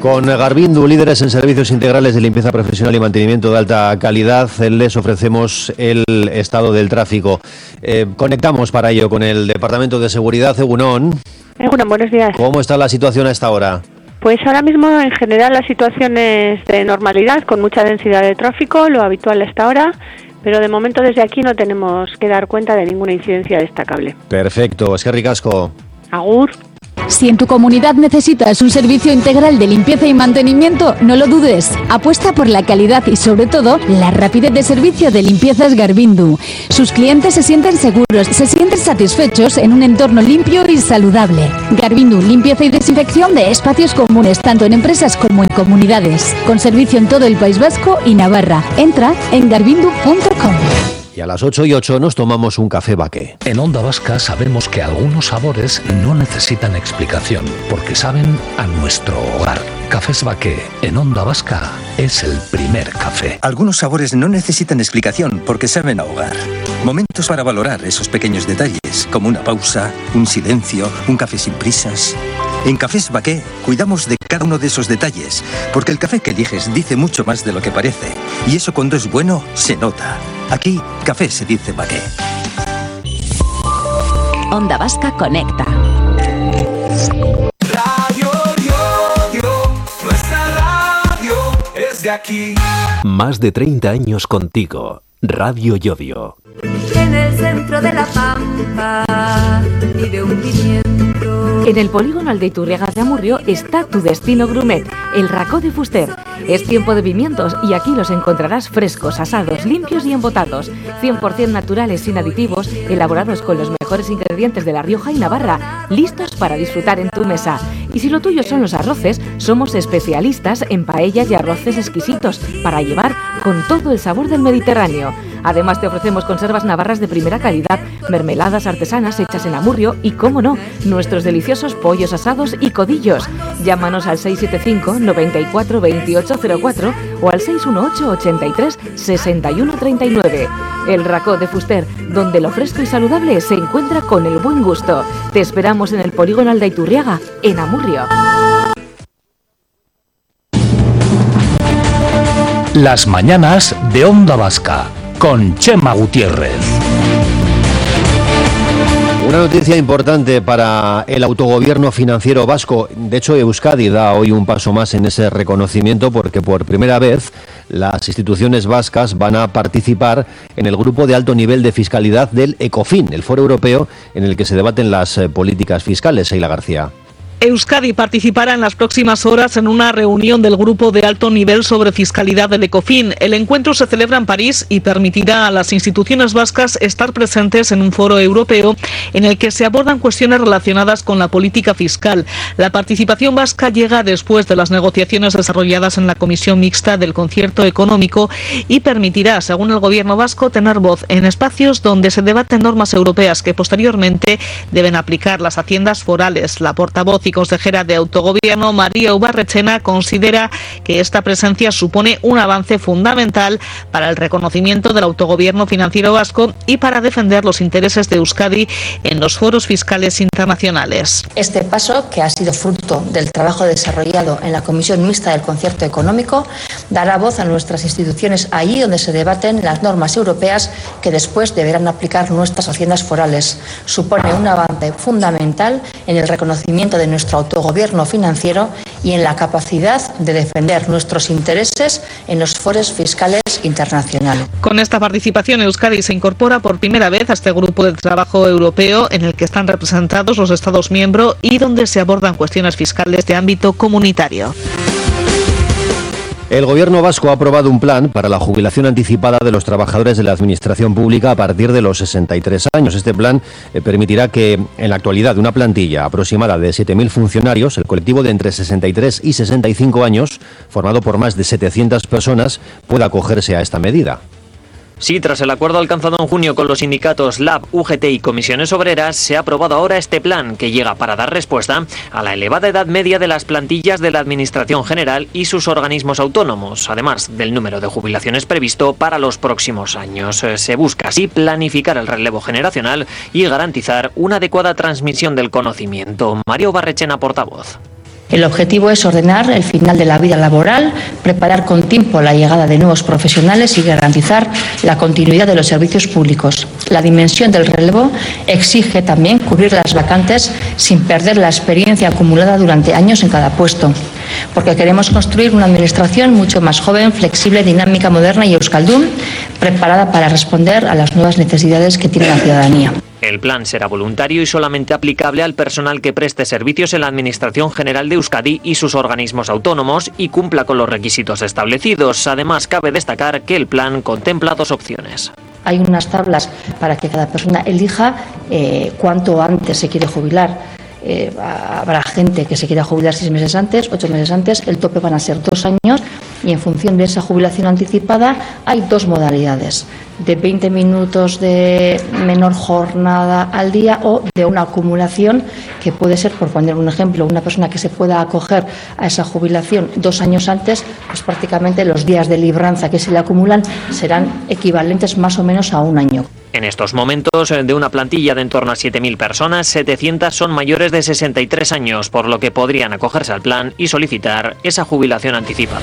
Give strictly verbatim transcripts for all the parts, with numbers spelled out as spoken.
Con Garvindu, líderes en servicios integrales de limpieza profesional y mantenimiento de alta calidad, les ofrecemos el estado del tráfico. Eh, conectamos para ello con el Departamento de Seguridad. Egunon. Egunon, buenos días. ¿Cómo está la situación a esta hora? Pues ahora mismo en general la situación es de normalidad, con mucha densidad de tráfico, lo habitual a esta hora, pero de momento desde aquí no tenemos que dar cuenta de ninguna incidencia destacable. Perfecto, es que ricasco. Agur. Si en tu comunidad necesitas un servicio integral de limpieza y mantenimiento, no lo dudes. Apuesta por la calidad y, sobre todo, la rapidez de servicio de Limpiezas Garvindu. Sus clientes se sienten seguros, se sienten satisfechos en un entorno limpio y saludable. Garvindu, limpieza y desinfección de espacios comunes, tanto en empresas como en comunidades. Con servicio en todo el País Vasco y Navarra. Entra en garvindu punto com. Y a las ocho y ocho nos tomamos un café Baqué. En Onda Vasca sabemos que algunos sabores no necesitan explicación, porque saben a nuestro hogar. Cafés Baqué en Onda Vasca es el primer café. Algunos sabores no necesitan explicación porque saben a hogar. Momentos para valorar esos pequeños detalles, como una pausa, un silencio, un café sin prisas. En Cafés Baqué cuidamos de cada uno de esos detalles, porque el café que eliges dice mucho más de lo que parece. Y eso cuando es bueno, se nota. Aquí, café se dice Baqué. Onda Vasca conecta. Radio Yodio, nuestra radio es de aquí. Más de treinta años contigo. Radio Yodio. En el centro de la pampa vive un pimiento. En el polígono Aldeiturriaga de Amurrio está tu destino gourmet, el Racó de Fuster. Es tiempo de pimientos y aquí los encontrarás frescos, asados, limpios y embotados, cien por ciento naturales, sin aditivos, elaborados con los mejores ingredientes de La Rioja y Navarra, listos para disfrutar en tu mesa. Y si lo tuyo son los arroces, somos especialistas en paellas y arroces exquisitos para llevar con todo el sabor del Mediterráneo. Además te ofrecemos conservas navarras de primera calidad, mermeladas artesanas hechas en Amurrio y, cómo no, nuestros deliciosos pollos asados y codillos. Llámanos al seis siete cinco, noventa y cuatro, veintiocho cero cuatro o al seis uno ocho, ochenta y tres, sesenta y uno treinta y nueve. El Racó de Fuster, donde lo fresco y saludable se encuentra con el buen gusto. Te esperamos en el polígono Aldeiturriaga, en Amurrio. Las mañanas de Onda Vasca con Chema Gutiérrez. Una noticia importante para el autogobierno financiero vasco. De hecho, Euskadi da hoy un paso más en ese reconocimiento porque por primera vez las instituciones vascas van a participar en el grupo de alto nivel de fiscalidad del ECOFIN, el foro europeo en el que se debaten las políticas fiscales. Sheila García. Euskadi participará en las próximas horas en una reunión del Grupo de Alto Nivel sobre Fiscalidad del ECOFIN. El encuentro se celebra en París y permitirá a las instituciones vascas estar presentes en un foro europeo en el que se abordan cuestiones relacionadas con la política fiscal. La participación vasca llega después de las negociaciones desarrolladas en la Comisión Mixta del Concierto Económico y permitirá, según el Gobierno vasco, tener voz en espacios donde se debaten normas europeas que posteriormente deben aplicar las haciendas forales. La portavoz y consejera de Autogobierno, María Ubarretxena, considera que esta presencia supone un avance fundamental para el reconocimiento del autogobierno financiero vasco y para defender los intereses de Euskadi en los foros fiscales internacionales. Este paso, que ha sido fruto del trabajo desarrollado en la Comisión Mixta del Concierto Económico, dará voz a nuestras instituciones allí donde se debaten las normas europeas que después deberán aplicar nuestras haciendas forales. Supone un avance fundamental en el reconocimiento de nuestro autogobierno financiero y en la capacidad de defender nuestros intereses en los foros fiscales internacionales. Con esta participación, Euskadi se incorpora por primera vez a este grupo de trabajo europeo en el que están representados los Estados miembros y donde se abordan cuestiones fiscales de ámbito comunitario. El Gobierno vasco ha aprobado un plan para la jubilación anticipada de los trabajadores de la Administración Pública a partir de los sesenta y tres años. Este plan eh, permitirá que, en la actualidad, de una plantilla aproximada de siete mil funcionarios, el colectivo de entre sesenta y tres y sesenta y cinco años, formado por más de setecientas personas, pueda acogerse a esta medida. Sí, tras el acuerdo alcanzado en junio con los sindicatos Lab, U G T y Comisiones Obreras, se ha aprobado ahora este plan que llega para dar respuesta a la elevada edad media de las plantillas de la Administración General y sus organismos autónomos, además del número de jubilaciones previsto para los próximos años. Se busca así planificar el relevo generacional y garantizar una adecuada transmisión del conocimiento. María Ubarretxena, portavoz. El objetivo es ordenar el final de la vida laboral, preparar con tiempo la llegada de nuevos profesionales y garantizar la continuidad de los servicios públicos. La dimensión del relevo exige también cubrir las vacantes sin perder la experiencia acumulada durante años en cada puesto, porque queremos construir una administración mucho más joven, flexible, dinámica, moderna y euskaldun, preparada para responder a las nuevas necesidades que tiene la ciudadanía. El plan será voluntario y solamente aplicable al personal que preste servicios en la Administración General de Euskadi y sus organismos autónomos y cumpla con los requisitos establecidos. Además, cabe destacar que el plan contempla dos opciones. Hay unas tablas para que cada persona elija eh, cuánto antes se quiere jubilar. Eh, habrá gente que se quiera jubilar seis meses antes, ocho meses antes, el tope van a ser dos años y en función de esa jubilación anticipada hay dos modalidades, de veinte minutos de menor jornada al día o de una acumulación que puede ser, por poner un ejemplo, una persona que se pueda acoger a esa jubilación dos años antes, pues prácticamente los días de libranza que se le acumulan serán equivalentes más o menos a un año. En estos momentos, de una plantilla de en torno a siete mil personas, setecientas son mayores de sesenta y tres años, por lo que podrían acogerse al plan y solicitar esa jubilación anticipada.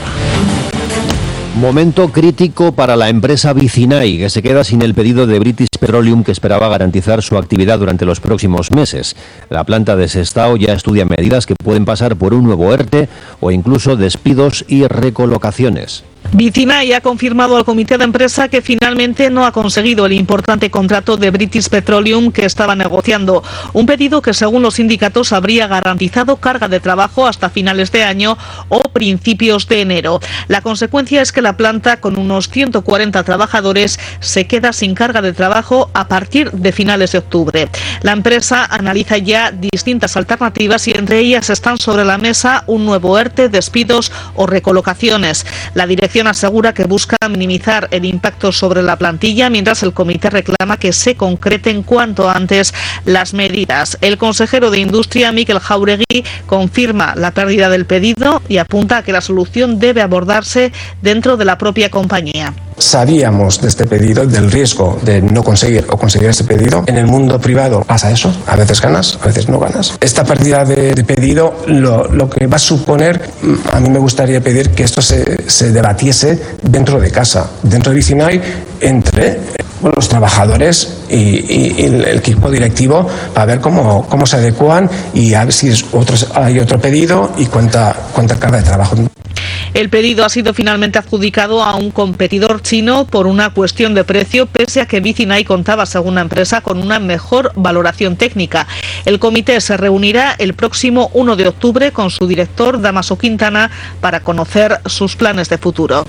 Momento crítico para la empresa Vicinay, que se queda sin el pedido de British Petroleum que esperaba garantizar su actividad durante los próximos meses. La planta de Sestao ya estudia medidas que pueden pasar por un nuevo ERTE o incluso despidos y recolocaciones. Vicinay ha confirmado al comité de empresa que finalmente no ha conseguido el importante contrato de British Petroleum que estaba negociando, un pedido que según los sindicatos habría garantizado carga de trabajo hasta finales de año o principios de enero. La consecuencia es que la planta, con unos ciento cuarenta trabajadores, se queda sin carga de trabajo a partir de finales de octubre. La empresa analiza ya distintas alternativas y entre ellas están sobre la mesa un nuevo ERTE, despidos o recolocaciones. La dirección asegura que busca minimizar el impacto sobre la plantilla, mientras el comité reclama que se concreten cuanto antes las medidas. El consejero de Industria, Mikel Jauregui, confirma la pérdida del pedido y apunta a que la solución debe abordarse dentro de la propia compañía. Sabíamos de este pedido, del riesgo de no conseguir o conseguir ese pedido. En el mundo privado pasa eso, a veces ganas, a veces no ganas. Esta pérdida de, de pedido lo, lo que va a suponer, a mí me gustaría pedir que esto se, se debatiese dentro de casa, dentro de Vicinay, entre bueno, los trabajadores y, y, y el equipo directivo, para ver cómo, cómo se adecuan y a ver si es otros, hay otro pedido y cuánta, cuánta carga de trabajo. El pedido ha sido finalmente adjudicado a un competidor chino por una cuestión de precio, pese a que Vicinay contaba, según la empresa, con una mejor valoración técnica. El comité se reunirá el próximo uno de octubre con su director, Damaso Quintana, para conocer sus planes de futuro.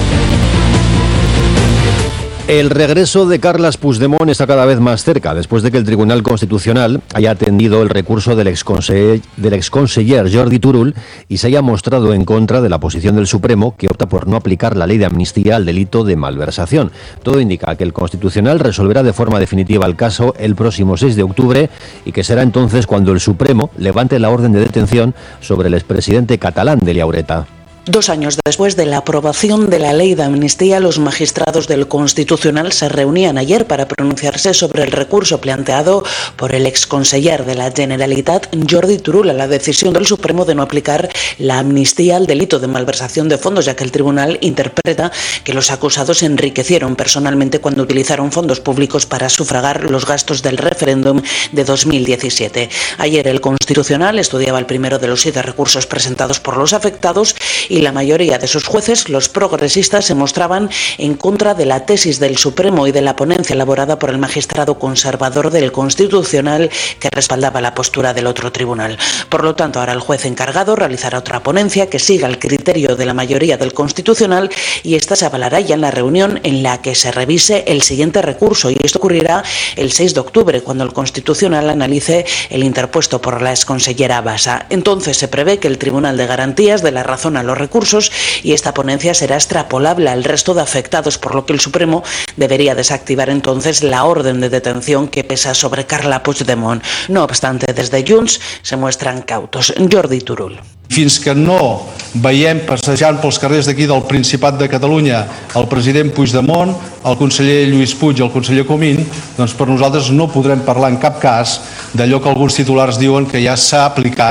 El regreso de Carles Puigdemont está cada vez más cerca, después de que el Tribunal Constitucional haya atendido el recurso del exconseller, del exconseller Jordi Turull y se haya mostrado en contra de la posición del Supremo, que opta por no aplicar la ley de amnistía al delito de malversación. Todo indica que el Constitucional resolverá de forma definitiva el caso el próximo seis de octubre y que será entonces cuando el Supremo levante la orden de detención sobre el expresidente catalán Delia Ureta. Dos años después de la aprobación de la ley de amnistía, los magistrados del Constitucional se reunían ayer para pronunciarse sobre el recurso planteado por el exconseller de la Generalitat, Jordi Turull, a la decisión del Supremo de no aplicar la amnistía al delito de malversación de fondos, ya que el tribunal interpreta que los acusados se enriquecieron personalmente cuando utilizaron fondos públicos para sufragar los gastos del referéndum de dos mil diecisiete. Ayer el Constitucional estudiaba el primero de los siete recursos presentados por los afectados y la mayoría de sus jueces, los progresistas, se mostraban en contra de la tesis del Supremo y de la ponencia elaborada por el magistrado conservador del Constitucional que respaldaba la postura del otro tribunal. Por lo tanto, ahora el juez encargado realizará otra ponencia que siga el criterio de la mayoría del Constitucional y esta se avalará ya en la reunión en la que se revise el siguiente recurso, y esto ocurrirá el seis de octubre, cuando el Constitucional analice el interpuesto por la exconsellera Bassa. Entonces se prevé que el Tribunal de Garantías dé la razón a los recursos y esta ponencia será extrapolable al resto de afectados, por lo que el Supremo debería desactivar entonces la orden de detención que pesa sobre Carles Puigdemont. No obstante, desde Junts se muestran cautos. Jordi Turull. Fins que no veiem passejant pels carrers d'aquí del Principat de Catalunya el president Puigdemont, el conseller Lluís Puig i el conseller Comín, doncs per nosaltres no podrem parlar en cap cas d'allò que alguns titulars diuen que ja s'ha aplicat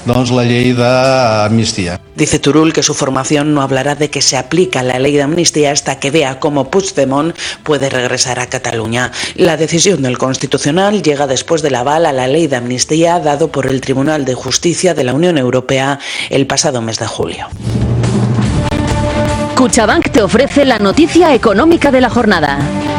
doncs, la llei d'amnistia. Dice Turull que su formación no hablará de que se aplica la ley de amnistía hasta que vea cómo Puigdemont puede regresar a Cataluña. La decisión del Constitucional llega después del aval a la ley de amnistía dado por el Tribunal de Justicia de la Unión Europea el pasado mes de julio. Cuchabank te ofrece la noticia económica de la jornada.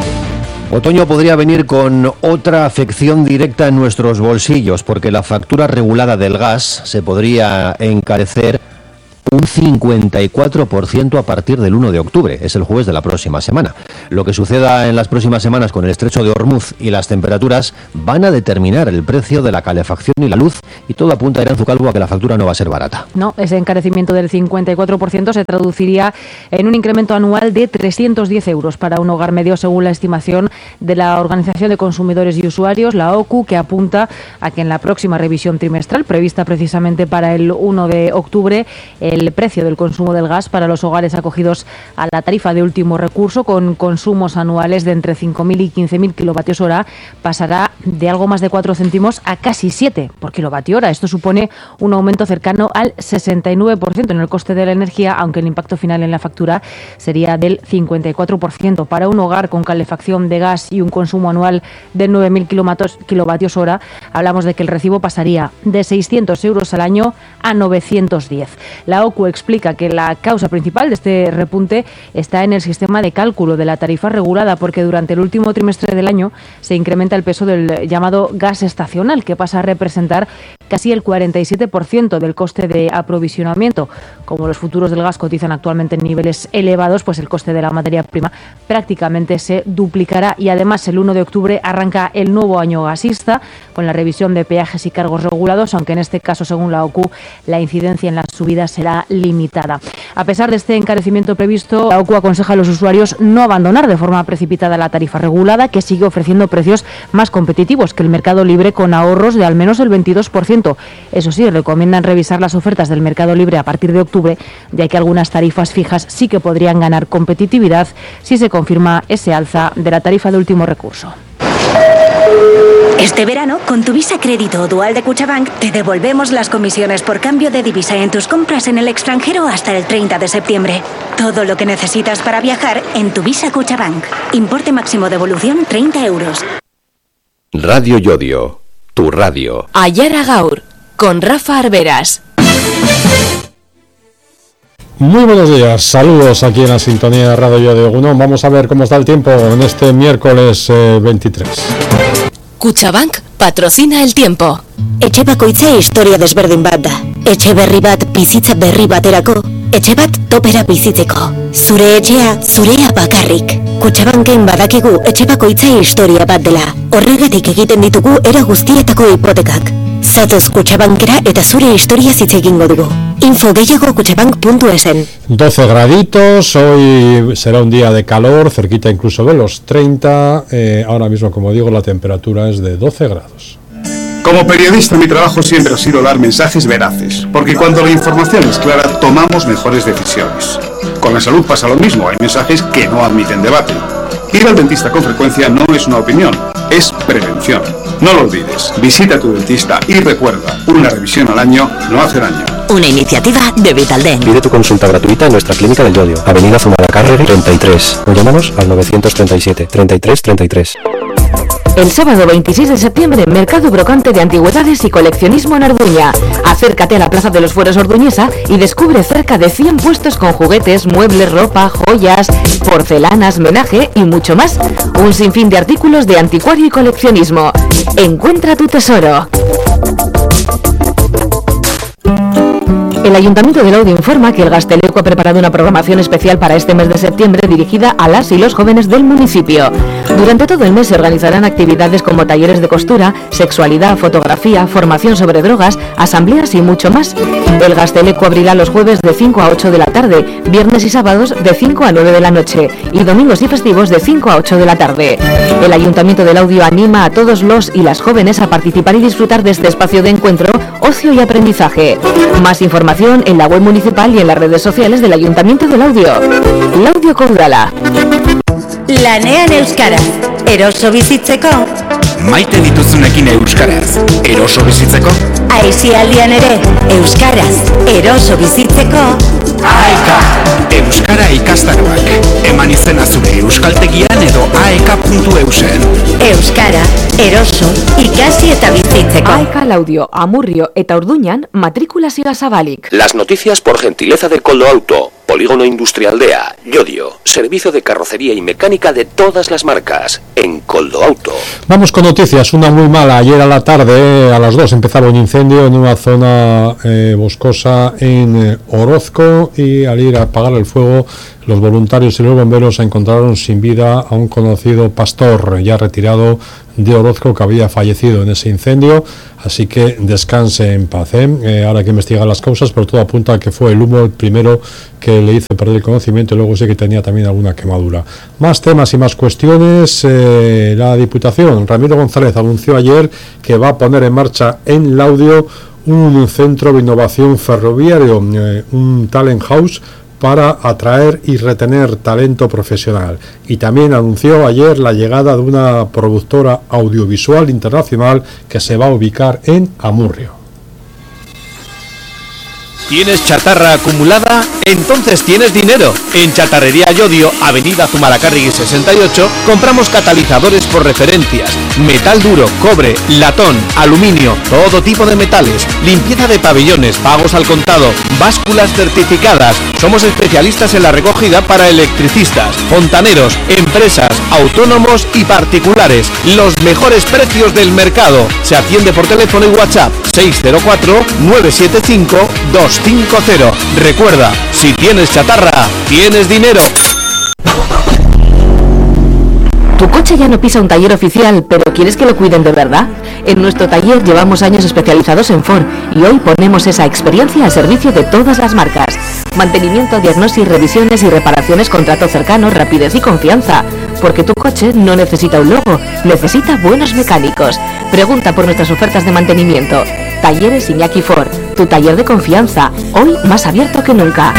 Otoño podría venir con otra afección directa en nuestros bolsillos, porque la factura regulada del gas se podría encarecer un cincuenta y cuatro por ciento a partir del uno de octubre, es el jueves de la próxima semana. Lo que suceda en las próximas semanas con el estrecho de Hormuz y las temperaturas van a determinar el precio de la calefacción y la luz, y todo apunta, Iranzu Calvo, a que la factura no va a ser barata. No, ese encarecimiento del cincuenta y cuatro por ciento se traduciría en un incremento anual de trescientos diez euros para un hogar medio, según la estimación de la Organización de Consumidores y Usuarios, la O C U, que apunta a que en la próxima revisión trimestral, prevista precisamente para el uno de octubre, el precio del consumo del gas para los hogares acogidos a la tarifa de último recurso, con consumos anuales de entre cinco mil y quince mil kilovatios hora, pasará de algo más de cuatro céntimos a casi siete por kilovatio hora. Esto supone un aumento cercano al sesenta y nueve por ciento en el coste de la energía, aunque el impacto final en la factura sería del cincuenta y cuatro por ciento. Para un hogar con calefacción de gas y un consumo anual de nueve mil kilovatios hora, hablamos de que el recibo pasaría de seiscientos euros al año a novecientos diez. La O C U explica que la causa principal de este repunte está en el sistema de cálculo de la tarifa regulada, porque durante el último trimestre del año se incrementa el peso del llamado gas estacional, que pasa a representar casi el cuarenta y siete por ciento del coste de aprovisionamiento. Como los futuros del gas cotizan actualmente en niveles elevados, pues el coste de la materia prima prácticamente se duplicará, y además el uno de octubre arranca el nuevo año gasista con la revisión de peajes y cargos regulados, aunque en este caso, según la O C U, la incidencia en la subida será limitada. A pesar de este encarecimiento previsto, la O C U aconseja a los usuarios no abandonar de forma precipitada la tarifa regulada, que sigue ofreciendo precios más competitivos que el mercado libre, con ahorros de al menos el veintidós por ciento. Eso sí, recomiendan revisar las ofertas del mercado libre a partir de octubre, ya que algunas tarifas fijas sí que podrían ganar competitividad si se confirma ese alza de la tarifa de último recurso. Este verano, con tu Visa Crédito o Dual de Cuchabank, te devolvemos las comisiones por cambio de divisa en tus compras en el extranjero hasta el treinta de septiembre. Todo lo que necesitas para viajar en tu Visa Cuchabank. Importe máximo de devolución treinta euros. Radio Yodio, tu radio. Ayara Gaur, con Rafa Arberas. Muy buenos días, saludos aquí en la sintonía de Radio Yodio Egunon. Vamos a ver cómo está el tiempo en este miércoles eh, veintitrés. Cuchabank patrocina el tiempo. Etxe bakoitza historia desberdin bat da. Etxe berri bat bizitza berri baterako. Etxe bat topera bizitzeko. Zure etxea, zurea bakarrik. Kutxabanken badakigu etxe bakoitza historia bat dela. Horregatik egiten ditugu era guztietako hipotekak. Zatoz Kutxabankera eta zure historia hitz egingo dugu. Info gehiago kutxabank puntu esen. doce graditos, hoy será un día de calor, cerquita incluso de los treinta. Eh, ahora mismo, como digo, la temperatura es de doce grados. Como periodista, mi trabajo siempre ha sido dar mensajes veraces, porque cuando la información es clara, tomamos mejores decisiones. Con la salud pasa lo mismo, hay mensajes que no admiten debate. Ir al dentista con frecuencia no es una opinión, es prevención. No lo olvides, visita a tu dentista y recuerda, una revisión al año no hace daño. Una iniciativa de Vitaldent. Pide tu consulta gratuita en nuestra clínica del Yodio, Avenida Zumalacárregui treinta y tres, o llámanos al novecientos treinta y siete, treinta y tres treinta y tres. El sábado veintiséis de septiembre, Mercado Brocante de Antigüedades y Coleccionismo en Orduña. Acércate a la Plaza de los Fueros Orduñesa y descubre cerca de cien puestos con juguetes, muebles, ropa, joyas, porcelanas, menaje y mucho más. Un sinfín de artículos de anticuario y coleccionismo. Encuentra tu tesoro. El Ayuntamiento de Laudio informa que el Gazteleco ha preparado una programación especial para este mes de septiembre dirigida a las y los jóvenes del municipio. Durante todo el mes se organizarán actividades como talleres de costura, sexualidad, fotografía, formación sobre drogas, asambleas y mucho más. El Gazteleco abrirá los jueves de cinco a ocho de la tarde, viernes y sábados de cinco a nueve de la noche y domingos y festivos de cinco a ocho de la tarde. El Ayuntamiento de Laudio anima a todos los y las jóvenes a participar y disfrutar de este espacio de encuentro, ocio y aprendizaje. Más información en la web municipal y en las redes sociales del Ayuntamiento de Laudio. Laudio Caudala. Lanean euskara, eroso bizitzeko, Maite dituzunekin euskaraz, eroso bizitzeko? Aisialdian ere, euskaraz, eroso bizitzeko. Aeka, euskara ikastaroak. Eman izena zure euskaltegian edo aeka puntu eusen. Euskara, eroso, ikasi eta bizitzeko. Aeka Laudio, Amurrio eta Urduñan matrikulazioa zabalik. Las noticias por gentileza de Koldo Auto. Polígono Industrial D E A, Llodio, servicio de carrocería y mecánica de todas las marcas, en Koldo Auto. Vamos con noticias, una muy mala. Ayer a la tarde, a las dos, empezaba un incendio en una zona eh, boscosa en eh, Orozco, y al ir a apagar el fuego, los voluntarios y los bomberos encontraron sin vida a un conocido pastor ya retirado de Orozco que había fallecido en ese incendio, así que descanse en paz. ¿eh? Eh, ahora hay que investigar las causas, pero todo apunta a que fue el humo el primero que le hizo perder el conocimiento, y luego sí que tenía también alguna quemadura. Más temas y más cuestiones. Eh, la Diputación, Ramiro González, anunció ayer que va a poner en marcha en Laudio un centro de innovación ferroviario, eh, un talent house, para atraer y retener talento profesional. Y también anunció ayer la llegada de una productora audiovisual internacional que se va a ubicar en Amurrio. ¿Tienes chatarra acumulada? Entonces tienes dinero. En Chatarrería Llodio, Avenida Zumalacárregui sesenta y ocho, compramos catalizadores por referencias, metal duro, cobre, latón, aluminio, todo tipo de metales, limpieza de pabellones, pagos al contado, básculas certificadas. Somos especialistas en la recogida para electricistas, fontaneros, empresas, autónomos y particulares. Los mejores precios del mercado. Se atiende por teléfono y WhatsApp seis cero cuatro nueve siete cinco dos cinco cero. Recuerda, si tienes chatarra, tienes dinero. ¿Tu coche ya no pisa un taller oficial, pero quieres que lo cuiden de verdad? En nuestro taller llevamos años especializados en Ford y hoy ponemos esa experiencia al servicio de todas las marcas. Mantenimiento, diagnosis, revisiones y reparaciones con trato cercano, rapidez y confianza. Porque tu coche no necesita un logo, necesita buenos mecánicos. Pregunta por nuestras ofertas de mantenimiento. Talleres Iñaki Ford, tu taller de confianza, hoy más abierto que nunca.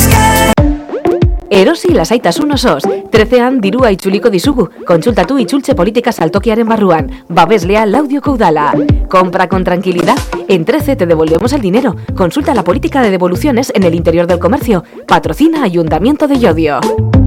Erosi lasaitas uno sos, trecean dirua itzuliko dizugu, kontsultatu itzultze politika saltokiaren barruan, babeslea Laudioko udala. Compra con tranquilidad, en trece te devolvemos el dinero, consulta la política de devoluciones en el interior del comercio, patrocina Ayuntamiento de Llodio.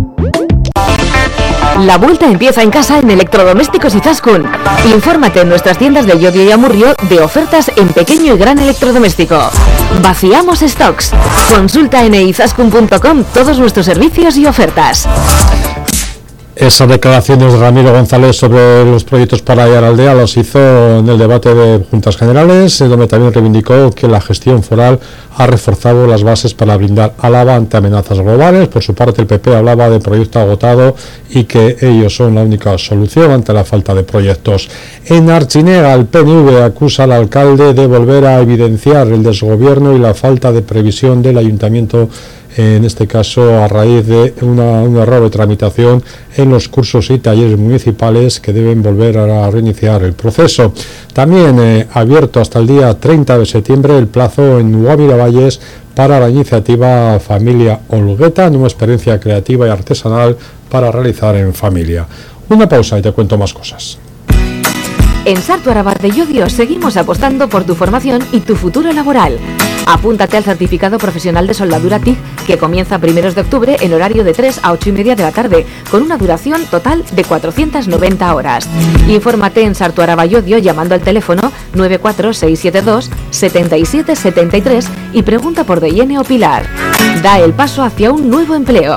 La vuelta empieza en casa en Electrodomésticos Izaskun. Infórmate en nuestras tiendas de Llodio y Amurrio de ofertas en pequeño y gran electrodoméstico. Vaciamos stocks. Consulta en izaskun punto com todos nuestros servicios y ofertas. Esas declaraciones de Ramiro González sobre los proyectos para Aiaraldea los hizo en el debate de Juntas Generales, donde también reivindicó que la gestión foral ha reforzado las bases para blindar Álava ante amenazas globales. Por su parte, el P P hablaba de proyecto agotado y que ellos son la única solución ante la falta de proyectos. En Archinega, el P N V acusa al alcalde de volver a evidenciar el desgobierno y la falta de previsión del ayuntamiento, en este caso a raíz de una, un error de tramitación en los cursos y talleres municipales que deben volver a reiniciar el proceso. También eh, abierto hasta el día treinta de septiembre el plazo en Guavira Valles para la iniciativa Familia Olgueta, una experiencia creativa y artesanal para realizar en familia. Una pausa y te cuento más cosas. En Sartu Arabar de Llodio seguimos apostando por tu formación y tu futuro laboral. Apúntate al certificado profesional de soldadura T I C, que comienza primeros de octubre en horario de tres a ocho y media de la tarde, con una duración total de cuatrocientas noventa horas. Infórmate en Sartu Araba Llodio llamando al teléfono nueve cuatro seis siete dos siete siete siete tres y pregunta por Deyene o Pilar. Da el paso hacia un nuevo empleo.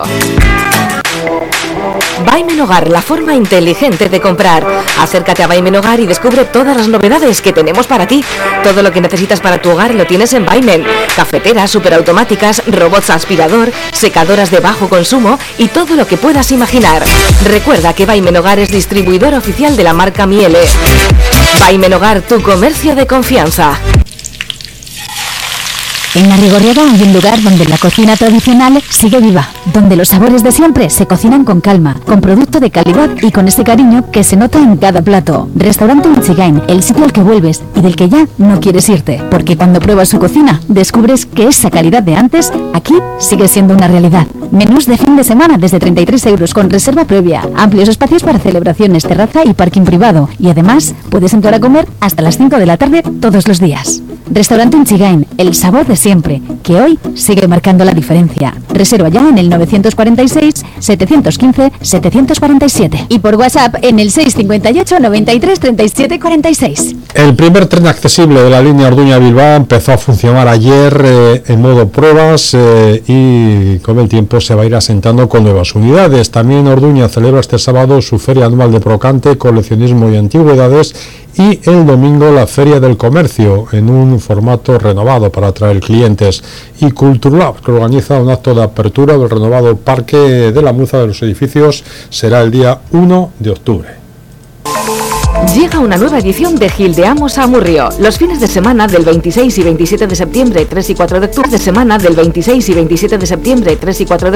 Vaimen Hogar, la forma inteligente de comprar. Acércate a Vaimen Hogar y descubre todas las novedades que tenemos para ti. Todo lo que necesitas para tu hogar lo tienes en Vaimen. Cafeteras, superautomáticas, robots aspirador, secadoras de bajo consumo y todo lo que puedas imaginar. Recuerda que Vaimen Hogar es distribuidor oficial de la marca Miele. Vaimen Hogar, tu comercio de confianza. En Arrigorriaga hay un lugar donde la cocina tradicional sigue viva, donde los sabores de siempre se cocinan con calma, con producto de calidad y con ese cariño que se nota en cada plato. Restaurante Unchigain, el sitio al que vuelves y del que ya no quieres irte, porque cuando pruebas su cocina descubres que esa calidad de antes aquí sigue siendo una realidad. Menús de fin de semana desde treinta y tres euros con reserva previa, amplios espacios para celebraciones, terraza y parking privado, y además puedes entrar a comer hasta las cinco de la tarde todos los días. Restaurante Unchigain, el sabor de siempre, que hoy sigue marcando la diferencia. Reserva ya en el novecientos cuarenta y seis, setecientos quince, setecientos cuarenta y siete y por WhatsApp en el seiscientos cincuenta y ocho, noventa y tres, treinta y siete, cuarenta y seis. El primer tren accesible de la línea Orduña-Bilbao empezó a funcionar ayer eh, en modo pruebas eh, y con el tiempo se va a ir asentando con nuevas unidades. También Orduña celebra este sábado su feria anual de Procante, coleccionismo y antigüedades, y el domingo la Feria del Comercio en un formato renovado para atraer clientes. Y Culturlab, que organiza un acto de apertura del renovado Parque de la Muza de los Edificios, será el día uno de octubre. Llega una nueva edición de Gildeamos a Amurrio. Los fines de semana del veintiséis y veintisiete de septiembre, tres y cuatro de octubre, de semana del veintiséis y veintisiete de septiembre, tres y cuatro de